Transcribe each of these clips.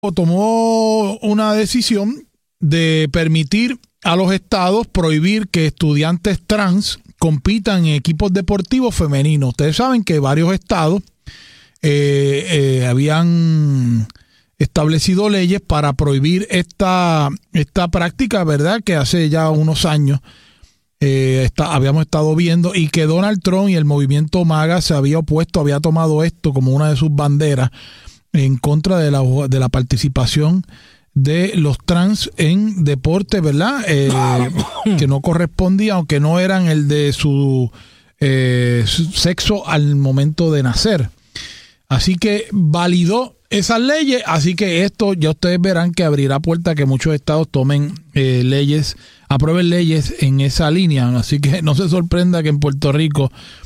tomó una decisión de permitir a los estados prohibir que estudiantes trans compitan en equipos deportivos femeninos. Ustedes saben que varios estados habían establecido leyes para prohibir esta práctica, ¿verdad? Que hace ya unos años habíamos estado viendo, y que Donald Trump y el movimiento MAGA se había opuesto, había tomado esto como una de sus banderas en contra de la participación de los trans en deporte, ¿verdad? Que no correspondía, aunque no eran el de su sexo al momento de nacer. Así que validó esas leyes, así que esto ya ustedes verán que abrirá puerta a que muchos estados tomen aprueben leyes en esa línea. Así que no se sorprenda que en Puerto Rico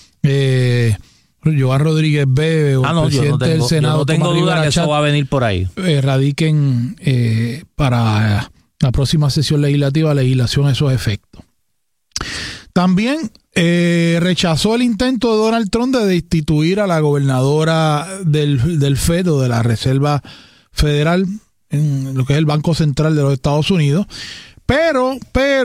Joan Rodríguez Bebe o el presidente del Senado, yo no tengo duda que eso va a venir por ahí. Radiquen para la próxima sesión legislativa legislación a esos efectos. También rechazó el intento de Donald Trump de destituir a la gobernadora del Fed o de la Reserva Federal, en lo que es el Banco Central de los Estados Unidos, pero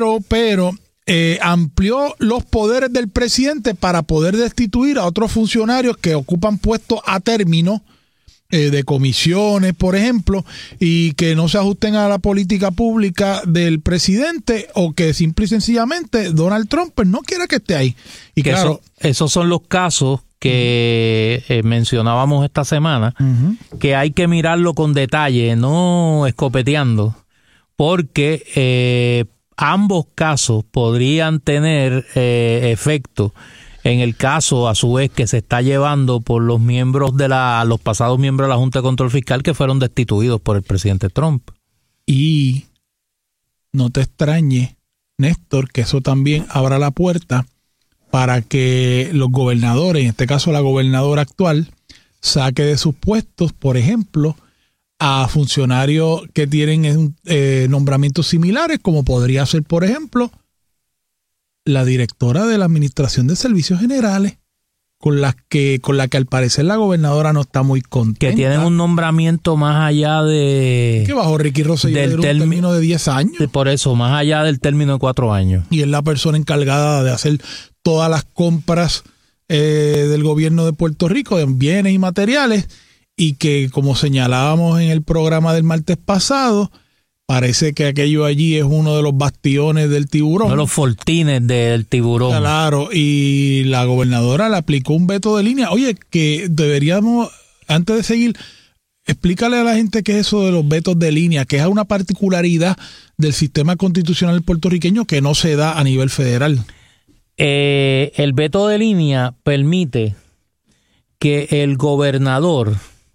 amplió los poderes del presidente para poder destituir a otros funcionarios que ocupan puestos a término de comisiones, por ejemplo, y que no se ajusten a la política pública del presidente, o que simple y sencillamente Donald Trump pues no quiere que esté ahí. Y que claro, esos son los casos que mencionábamos esta semana, que hay que mirarlo con detalle, no escopeteando, porque ambos casos podrían tener efecto en el caso, a su vez, que se está llevando por los miembros los pasados miembros de la Junta de Control Fiscal que fueron destituidos por el presidente Trump. Y no te extrañe, Néstor, que eso también abra la puerta para que los gobernadores, en este caso la gobernadora actual, saque de sus puestos, por ejemplo, a funcionarios que tienen nombramientos similares, como podría ser, por ejemplo, la directora de la Administración de Servicios Generales, con la que al parecer la gobernadora no está muy contenta. Que tienen un nombramiento más allá de... Que bajo Ricky Rosselló un término de 10 años. Por eso, más allá del término de 4 años. Y es la persona encargada de hacer todas las compras del gobierno de Puerto Rico, de bienes y materiales, y que, como señalábamos en el programa del martes pasado, parece que aquello allí es uno de los bastiones del tiburón. Uno de los fortines del tiburón. Claro, y la gobernadora le aplicó un veto de línea. Oye, que deberíamos, antes de seguir, explícale a la gente qué es eso de los vetos de línea, que es una particularidad del sistema constitucional puertorriqueño que no se da a nivel federal. El veto de línea permite que el gobernador,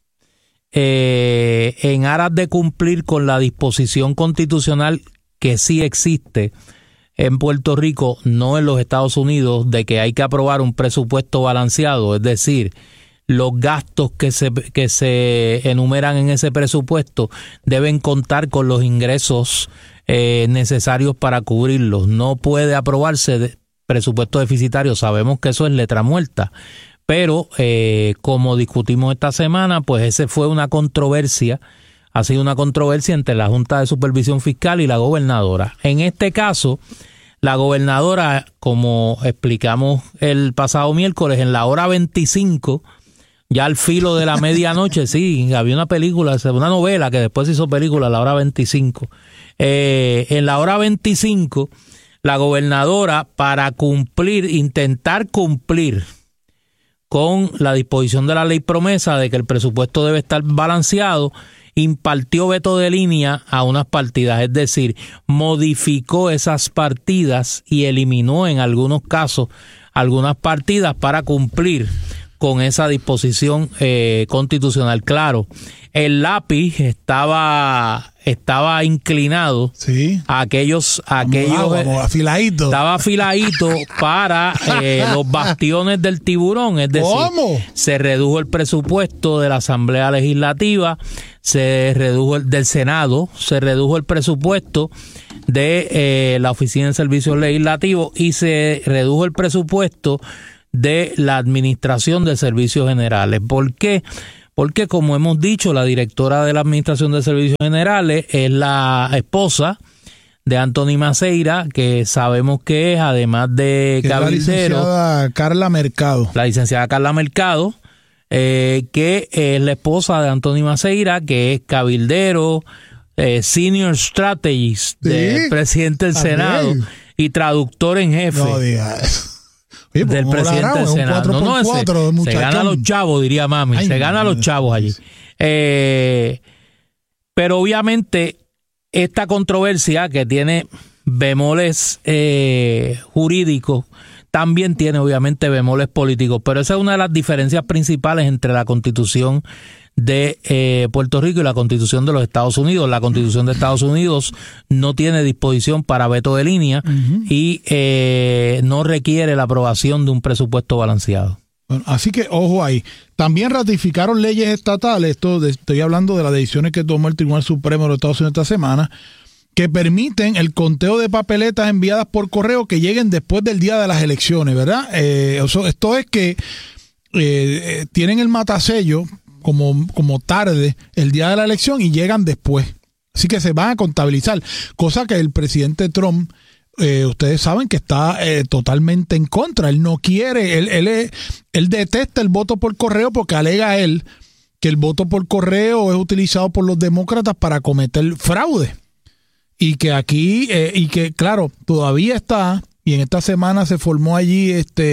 en aras de cumplir con la disposición constitucional que sí existe en Puerto Rico, no en los Estados Unidos, de que hay que aprobar un presupuesto balanceado, es decir, los gastos que se enumeran en ese presupuesto deben contar con los ingresos necesarios para cubrirlos. No puede aprobarse presupuesto deficitario, sabemos que eso es letra muerta. Pero, como discutimos esta semana, pues ese fue una controversia, ha sido una controversia entre la Junta de Supervisión Fiscal y la gobernadora. En este caso, la gobernadora, como explicamos el pasado miércoles, en la hora 25, ya al filo de la medianoche, sí, había una película, una novela que después se hizo película a la hora 25. En la hora 25, la gobernadora, para intentar cumplir con la disposición de la ley promesa de que el presupuesto debe estar balanceado, impartió veto de línea a unas partidas, es decir, modificó esas partidas y eliminó en algunos casos algunas partidas para cumplir con esa disposición constitucional. Claro, el lápiz estaba inclinado, sí, a aquellos afiladito. Estaba afiladito para los bastiones del tiburón, es decir, ¿cómo? Se redujo el presupuesto de la Asamblea Legislativa, se redujo del Senado, se redujo el presupuesto de la Oficina de Servicios Legislativos y se redujo el presupuesto de la Administración de Servicios Generales. ¿Por qué? porque como hemos dicho, la directora de la Administración de Servicios Generales es la esposa de Anthony Maceira, que sabemos que es, además de cabildero, la licenciada Carla Mercado. La licenciada Carla Mercado, que es la esposa de Anthony Maceira, que es cabildero, senior strategist del presidente del Senado y traductor en jefe. No digas eso. Oye, del presidente del Senado. No, se gana a los chavos, diría mami. Se gana a los chavos allí. Pero obviamente esta controversia que tiene bemoles jurídicos también tiene obviamente bemoles políticos, pero esa es una de las diferencias principales entre la Constitución de Puerto Rico y la Constitución de los Estados Unidos. La Constitución de Estados Unidos no tiene disposición para veto de línea y no requiere la aprobación de un presupuesto balanceado. Bueno, así que ojo ahí. También ratificaron leyes estatales, estoy hablando de las decisiones que tomó el Tribunal Supremo de los Estados Unidos esta semana, que permiten el conteo de papeletas enviadas por correo que lleguen después del día de las elecciones, ¿verdad? Esto es que tienen el matasello como tarde el día de la elección y llegan después. Así que se van a contabilizar, cosa que el presidente Trump, ustedes saben que está totalmente en contra. Él no quiere, él detesta el voto por correo porque alega él que el voto por correo es utilizado por los demócratas para cometer fraude. Y que aquí, y que claro, todavía está, y en esta semana se formó allí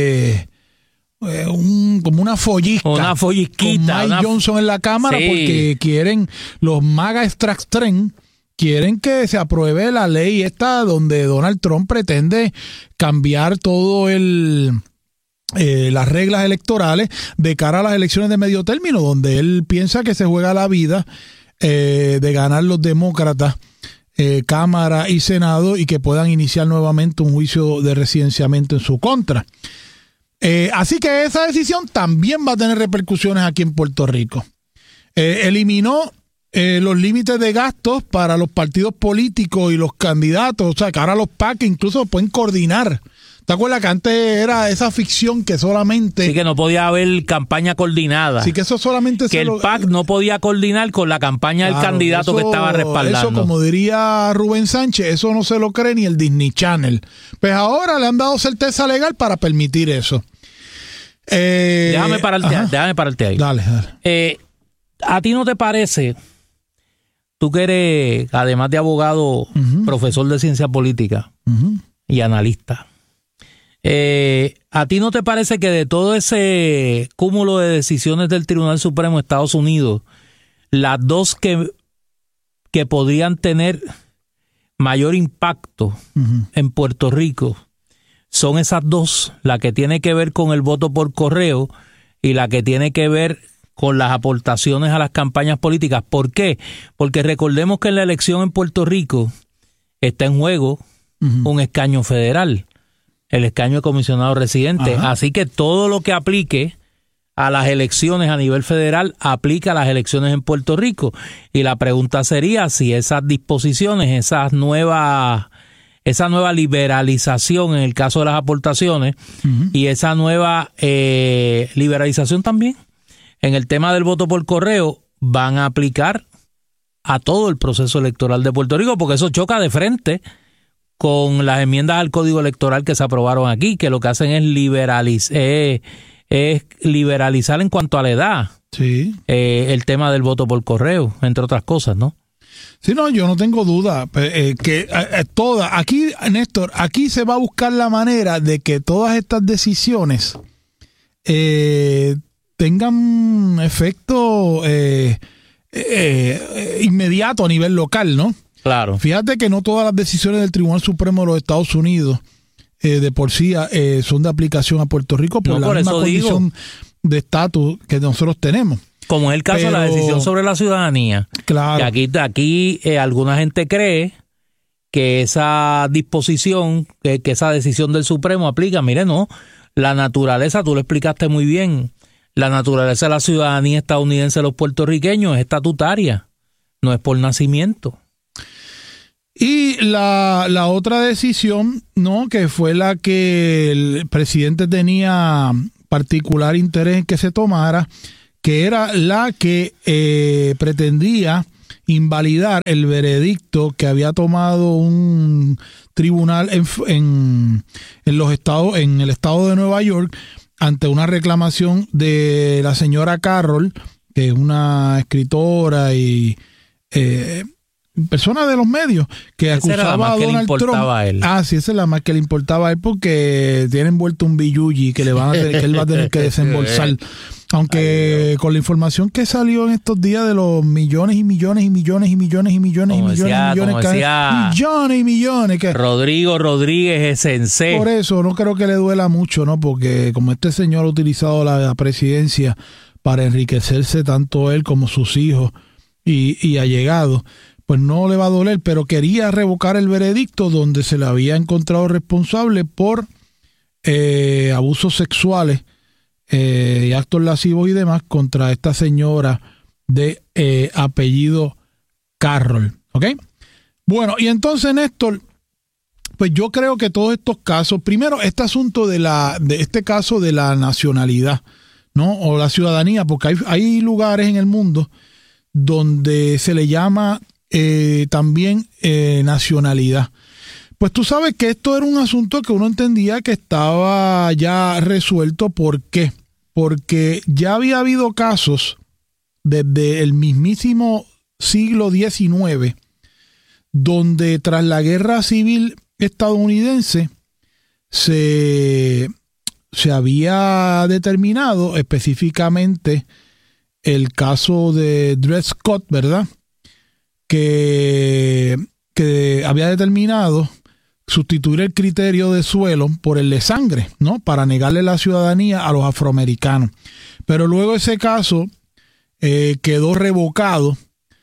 como una follisca. Una follisquita. Con Mike Johnson en la Cámara, sí, porque quieren, los MAGA extraxtren, quieren que se apruebe la ley esta donde Donald Trump pretende cambiar todo las reglas electorales de cara a las elecciones de medio término, donde él piensa que se juega la vida de ganar los demócratas Cámara y Senado y que puedan iniciar nuevamente un juicio de residenciamiento en su contra. Así que esa decisión también va a tener repercusiones aquí en Puerto Rico. Eliminó los límites de gastos para los partidos políticos y los candidatos, o sea que ahora los PAC incluso pueden coordinar. ¿Te acuerdas que antes era esa ficción que solamente... Sí, que no podía haber campaña coordinada. Sí, que eso solamente... Que el PAC no podía coordinar con la campaña del candidato que estaba respaldando. Eso, como diría Rubén Sánchez, eso no se lo cree ni el Disney Channel. Pues ahora le han dado certeza legal para permitir eso. Déjame pararte ahí. Dale. ¿A ti no te parece, tú que eres, además de abogado, profesor de ciencia política y analista, ¿a ti no te parece que de todo ese cúmulo de decisiones del Tribunal Supremo de Estados Unidos, las dos que podrían tener mayor impacto en Puerto Rico son esas dos, la que tiene que ver con el voto por correo y la que tiene que ver con las aportaciones a las campañas políticas? ¿Por qué? Porque recordemos que en la elección en Puerto Rico está en juego un escaño federal, el escaño de comisionado residente. Así que todo lo que aplique a las elecciones a nivel federal aplica a las elecciones en Puerto Rico. Y la pregunta sería si esas disposiciones, esa nueva liberalización en el caso de las aportaciones y esa nueva liberalización también en el tema del voto por correo van a aplicar a todo el proceso electoral de Puerto Rico, porque eso choca de frente con las enmiendas al Código Electoral que se aprobaron aquí, que lo que hacen es liberalizar en cuanto a la edad, sí, el tema del voto por correo, entre otras cosas, ¿no? Sí, no, yo no tengo duda que aquí, Néstor, aquí se va a buscar la manera de que todas estas decisiones tengan efecto inmediato a nivel local, ¿no? Claro. Fíjate que no todas las decisiones del Tribunal Supremo de los Estados Unidos de por sí son de aplicación a Puerto Rico por la misma condición de estatus que nosotros tenemos. Como es el caso de la decisión sobre la ciudadanía. Claro. Que aquí alguna gente cree que esa disposición, que esa decisión del Supremo aplica. Mire, no, la naturaleza, tú lo explicaste muy bien, la naturaleza de la ciudadanía estadounidense de los puertorriqueños es estatutaria, no es por nacimiento. Y la otra decisión, ¿no?, que fue la que el presidente tenía particular interés en que se tomara, que era la que pretendía invalidar el veredicto que había tomado un tribunal en los estados, en el estado de Nueva York, ante una reclamación de la señora Carroll, que es una escritora y persona de los medios, que acusaba a Donald Trump. A él. Sí, esa es la más que le importaba a él, porque tiene envuelto un billuyi que le van a tener, que él va a tener que desembolsar. Aunque con la información que salió en estos días de los millones y millones y millones y millones y millones y millones y millones que Rodrigo Rodríguez es sensei. Por eso no creo que le duela mucho, ¿no? Porque como este señor ha utilizado la presidencia para enriquecerse tanto él como sus hijos y allegados, pues no le va a doler, pero quería revocar el veredicto donde se le había encontrado responsable por abusos sexuales y actos lascivos y demás contra esta señora de apellido Carroll, ¿ok? Bueno, y entonces, Néstor, pues yo creo que todos estos casos, primero este asunto de este caso de la nacionalidad, ¿no? O la ciudadanía, porque hay lugares en el mundo donde se le llama también nacionalidad. Pues tú sabes que esto era un asunto que uno entendía que estaba ya resuelto. ¿Por qué? Porque ya había habido casos desde el mismísimo siglo XIX, donde tras la guerra civil estadounidense se había determinado, específicamente el caso de Dred Scott, ¿verdad? Que había determinado sustituir el criterio de suelo por el de sangre, ¿no? Para negarle la ciudadanía a los afroamericanos. Pero luego ese caso quedó revocado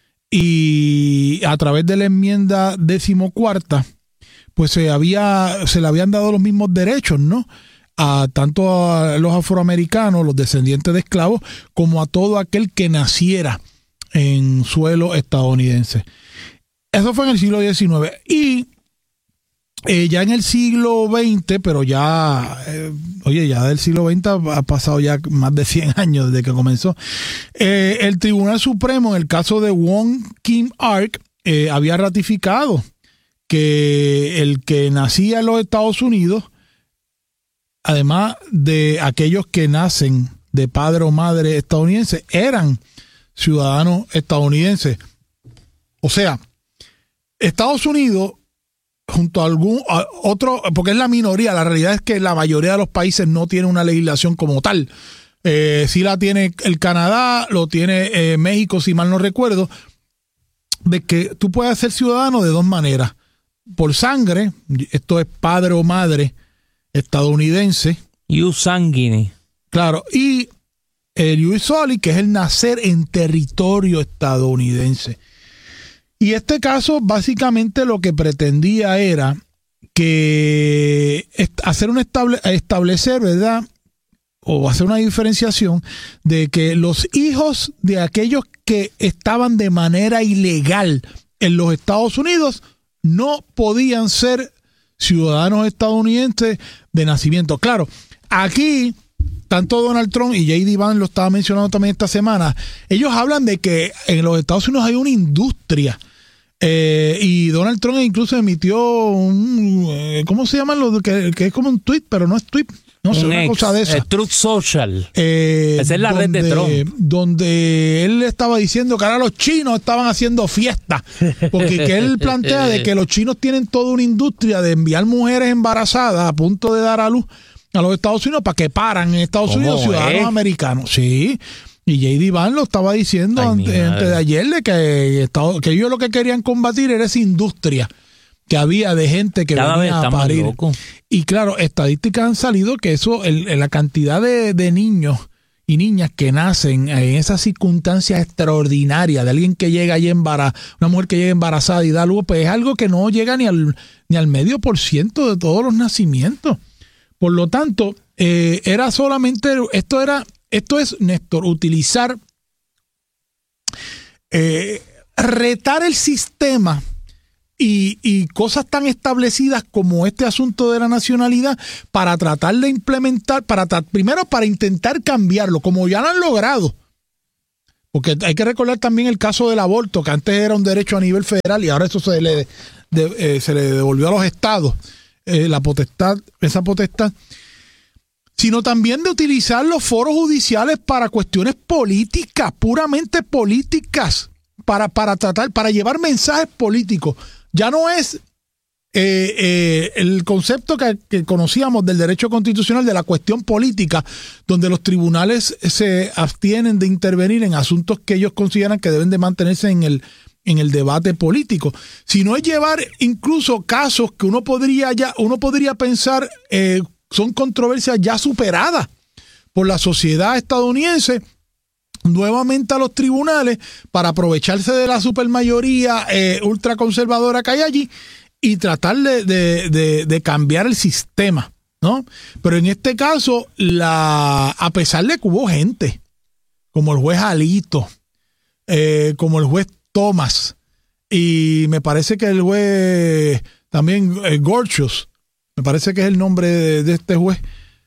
y a través de la enmienda 14ª, pues se le habían dado los mismos derechos, ¿no? Tanto a los afroamericanos, los descendientes de esclavos, como a todo aquel que naciera en suelo estadounidense. Eso fue en el siglo XIX. Y ya en el siglo XX, pero ya del siglo XX ha pasado ya más de 100 años desde que comenzó, el Tribunal Supremo, en el caso de Wong Kim Ark, había ratificado que el que nacía en los Estados Unidos, además de aquellos que nacen de padre o madre estadounidense, eran ciudadanos estadounidenses. O sea, Estados Unidos, junto a algún otro, porque es la minoría, la realidad es que la mayoría de los países no tiene una legislación como tal. Sí la tiene el Canadá, lo tiene México, si mal no recuerdo, de que tú puedes ser ciudadano de dos maneras: por sangre, esto es padre o madre estadounidense, ius sanguine, claro, y el ius soli, que es el nacer en territorio estadounidense. Y este caso básicamente lo que pretendía era que establecer, ¿verdad? O hacer una diferenciación de que los hijos de aquellos que estaban de manera ilegal en los Estados Unidos no podían ser ciudadanos estadounidenses de nacimiento. Claro, aquí tanto Donald Trump y J.D. Vance lo estaba mencionando también esta semana. Ellos hablan de que en los Estados Unidos hay una industria. Y Donald Trump incluso emitió ¿cómo se llama? Que es como un tweet, pero no es tweet. No sé, una cosa de esa. Truth Social. Esa es la red de Trump. Donde él estaba diciendo que ahora los chinos estaban haciendo fiesta. Porque que él plantea de que los chinos tienen toda una industria de enviar mujeres embarazadas a punto de dar a luz a los Estados Unidos para que paran en Estados Unidos ciudadanos americanos. Sí. Y J.D. Vance lo estaba diciendo antes de ayer, de que ellos lo que querían combatir era esa industria que había de gente que venía a parir. Y claro, estadísticas han salido que eso, la cantidad de niños y niñas que nacen en esas circunstancias extraordinarias, de alguien que llega ahí una mujer que llega embarazada y da luz, pues es algo que no llega ni al 0.5% de todos los nacimientos. Por lo tanto, era solamente, esto es, Néstor, utilizar, retar el sistema y cosas tan establecidas como este asunto de la nacionalidad para tratar de implementar, primero para intentar cambiarlo, como ya lo han logrado Porque hay que recordar también el caso del aborto, que antes era un derecho a nivel federal y ahora eso se le devolvió a los estados, esa potestad, sino también de utilizar los foros judiciales para cuestiones políticas, puramente políticas, para llevar mensajes políticos. Ya no es el concepto que conocíamos del derecho constitucional de la cuestión política, donde los tribunales se abstienen de intervenir en asuntos que ellos consideran que deben de mantenerse en el debate político, sino es llevar incluso casos que uno podría pensar son controversias ya superadas por la sociedad estadounidense, nuevamente a los tribunales para aprovecharse de la supermayoría ultraconservadora que hay allí y tratar de cambiar el sistema, ¿no? Pero en este caso, a pesar de que hubo gente, como el juez Alito, como el juez Thomas, y me parece que el juez también Gorsuch, me parece que es el nombre de este juez,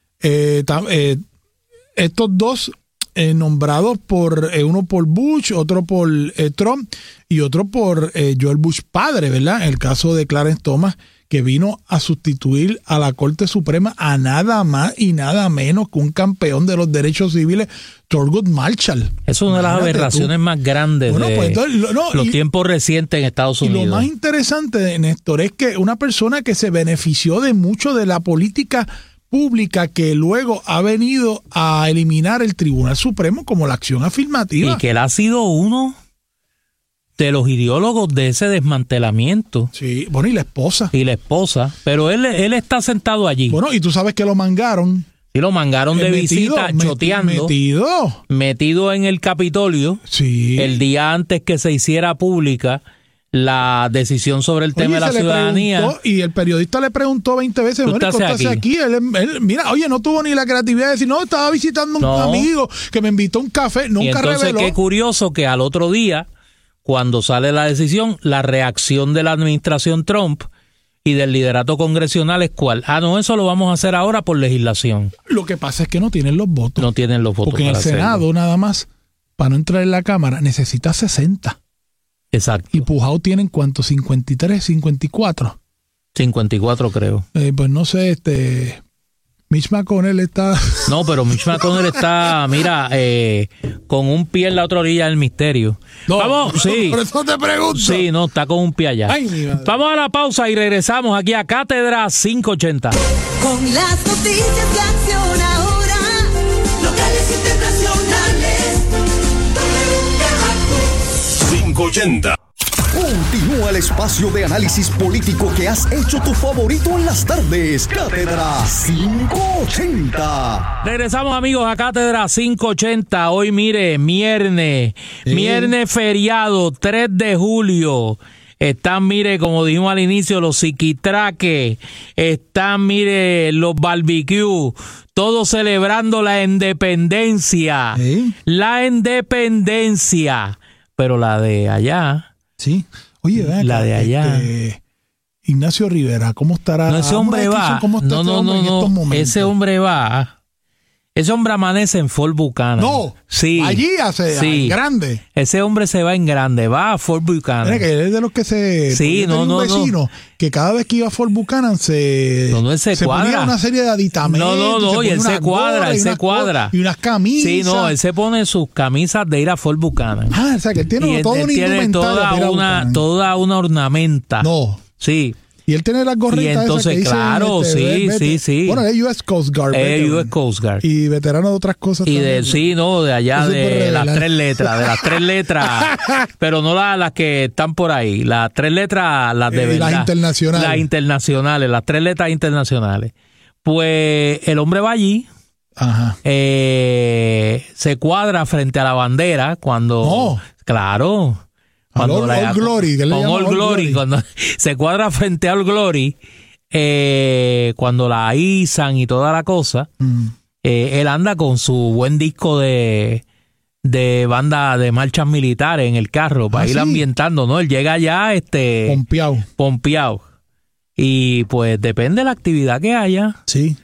estos dos nombrados por uno por Bush, otro por Trump y otro por Joel Bush padre, ¿verdad? En el caso de Clarence Thomas, que vino a sustituir a la Corte Suprema a nada más y nada menos que un campeón de los derechos civiles, Thurgood Marshall. Es una de las aberraciones más grandes los tiempos recientes en Estados Unidos. Y lo más interesante, Néstor, es que una persona que se benefició de mucho de la política pública que luego ha venido a eliminar el Tribunal Supremo como la acción afirmativa. Y que él ha sido uno de los ideólogos de ese desmantelamiento. Sí, bueno, y la esposa. Pero él está sentado allí. Bueno, y tú sabes que lo mangaron. Sí, lo mangaron de visita, choteando. Metido en el Capitolio. Sí. El día antes que se hiciera pública la decisión sobre el tema de la ciudadanía. Y el periodista le preguntó 20 veces, ¿Tú estás aquí? Él, mira, oye, no tuvo ni la creatividad de decir, no, estaba visitando a un amigo que me invitó a un café, nunca reveló. Y entonces qué curioso que al otro día, cuando sale la decisión, la reacción de la administración Trump y del liderato congresional es ¿cuál? No, eso lo vamos a hacer ahora por legislación. Lo que pasa es que no tienen los votos. No tienen los votos. Porque en el Senado, nada más, para no entrar en la Cámara, necesita 60. Exacto. Y Pujao tienen ¿cuántos? 53, 54. 54 creo. Pues no sé, Mitch McConnell está... No, pero Mitch McConnell está, mira, con un pie en la otra orilla del misterio. No, vamos, sí. Por eso te pregunto. Sí, no, está con un pie allá. Ay, vamos a la pausa y regresamos aquí a Cátedra 580. Con las noticias de Acción Ahora, locales internacionales, 580. Continúa el espacio de análisis político que has hecho tu favorito en las tardes. Cátedra 580. Regresamos, amigos, a Cátedra 580. Hoy, mire, viernes feriado, 3 de julio. Están, mire, como dijimos al inicio, los psiquitraques. Están, mire, los barbecues. Todos celebrando la independencia. La independencia. Pero la de allá... Sí. Oye, la de allá. Ignacio Rivera, ¿cómo estará? No, ese hombre va. No. Ese hombre va. Ese hombre amanece en Fort Buchanan. No. Sí. Allí en grande. Ese hombre se va en grande, va a Fort Buchanan. Mira que él es de los que se... Sí, un vecino que cada vez que iba a Fort Buchanan se ponía una serie de aditamentos. No, y él se cuadra. Y unas camisas. Sí, no, él se pone sus camisas de ir a Fort Buchanan. O sea, que él tiene todo un indumentario. Toda una ornamenta. No. Sí. Y él tiene las gorritas. Y entonces, esas que claro, dicen, sí. Bueno, es US Coast Guard. Es US Coast Guard. Y veterano de otras cosas y también. De allá, de las 3 letras. De las 3 letras. Pero no las que están por ahí. Las 3 letras, las de verdad. Las internacionales. Las internacionales, las 3 letras internacionales. Pues el hombre va allí. Ajá. Se cuadra frente a la bandera cuando... No. Claro. Cuando All Glory, que le llama All Glory, cuando se cuadra frente a All Glory, cuando la izan y toda la cosa, él anda con su buen disco de banda de marchas militares en el carro para ir ambientando, ¿no? Él llega ya pompeado. Y pues depende de la actividad que haya. Sí.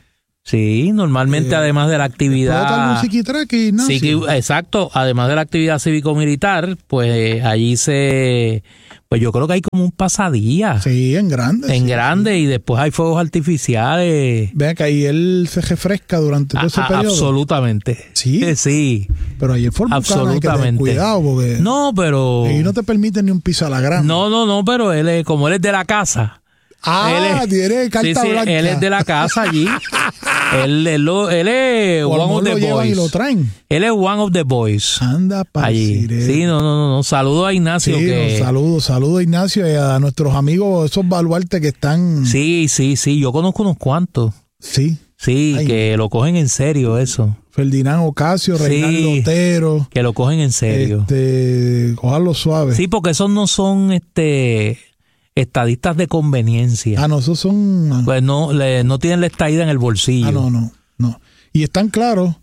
Sí, normalmente además de la actividad... exacto, además de la actividad cívico-militar, pues allí pues yo creo que hay como un pasadía. Sí, en grande. En grande, y después hay fuegos artificiales. Vean que ahí él se refresca durante todo ese periodo. Absolutamente. Sí. Sí. Pero ahí en Fort Buchanan hay que tener cuidado porque... No, pero... Ahí no te permiten ni un piso a la grama. No, pero como él es de la casa... tiene carta blanca. Él es de la casa allí. él es one of the boys. Y lo traen. Él es one of the boys. Anda para allí. Sí, no. Saludo a Ignacio. Sí, saludo a Ignacio y a nuestros amigos, esos baluartes que están. Sí. Yo conozco unos cuantos. Sí. Sí, que lo cogen en serio eso. Ferdinand Ocasio, Reinaldo Otero. Que lo cogen en serio. Cojarlo suave. Sí, porque esos no son estadistas de conveniencia. No, esos son... Pues no tienen la estadía en el bolsillo. No. Y están claros